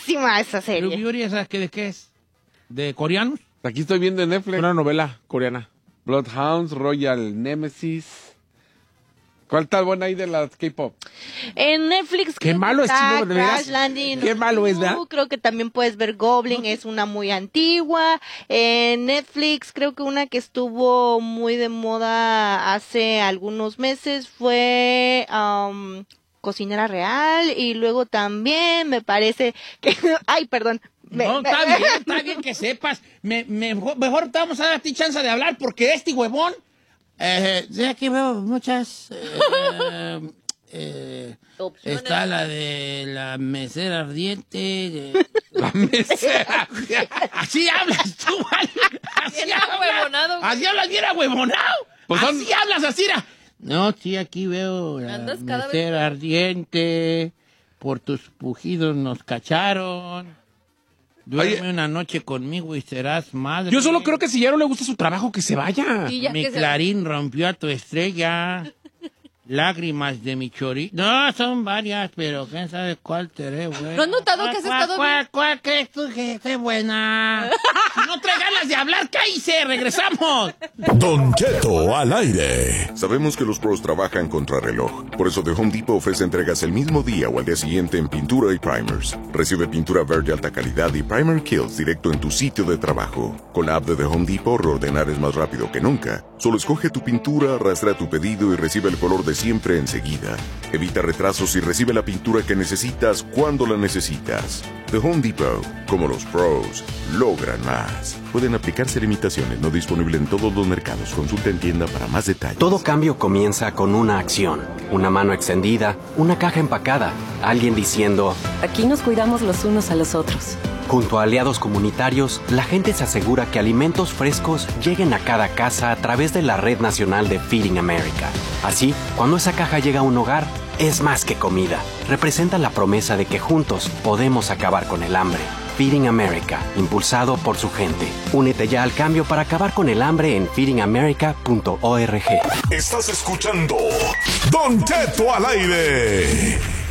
buenísima esa serie. Yuri, ¿esa de qué es? ¿De coreanos? Aquí estoy viendo en Netflix. Una novela coreana. Bloodhounds, Royal Nemesis. ¿Cuál tal buena ahí de la K-pop? En Netflix Qué malo es, chino, de veras. Crash Landing. Qué malo es, ¿verdad? Creo que también puedes ver Goblin, es una muy antigua. En Netflix creo que una que estuvo muy de moda hace algunos meses fue Cocinera Real, y luego también me parece que... Ay, perdón. No, está bien que sepas. Mejor te vamos a dar a ti chance de hablar porque este huevón... sí, aquí veo muchas... está la de la mesera ardiente. La mesera. Así hablas tú, ¿vale? Así hablas bien ahuevonado. Pues así hablas, así era. No, sí, aquí veo la mesera ardiente. Por tus pujidos nos cacharon. Duerme una noche conmigo y serás madre. Yo solo creo que si ya no le gusta su trabajo, que se vaya. Mi clarín rompió a tu estrella. Lágrimas de mi chorizo. No, son varias, pero quién sabe cuál seré, güey. ¿No has notado que has estado bien? ¿Cuál crees tú que esté buena? Si no trae ganas de hablar, cállese, regresamos. Don Cheto al aire. Sabemos que los pros trabajan contra reloj. Por eso The Home Depot ofrece entregas el mismo día o al día siguiente en pintura y primers. Recibe pintura verde alta calidad y primer kills directo en tu sitio de trabajo. Con la app de The Home Depot, reordenar es más rápido que nunca. Solo escoge tu pintura, arrastra tu pedido y recibe el color de siempre enseguida. Evita retrasos y recibe la pintura que necesitas cuando la necesitas. The Home Depot, como los pros, logran más. Pueden aplicarse limitaciones, no disponible en todos los mercados. Consulta en tienda para más detalles. Todo cambio comienza con una acción. Una mano extendida, una caja empacada, alguien diciendo... Aquí nos cuidamos los unos a los otros. Junto a aliados comunitarios, la gente se asegura que alimentos frescos lleguen a cada casa a través de la Red Nacional de Feeding America. Así, cuando esa caja llega a un hogar, es más que comida. Representa la promesa de que juntos podemos acabar con el hambre. Feeding America, impulsado por su gente. Únete ya al cambio para acabar con el hambre en feedingamerica.org. Estás escuchando Don Cheto al aire.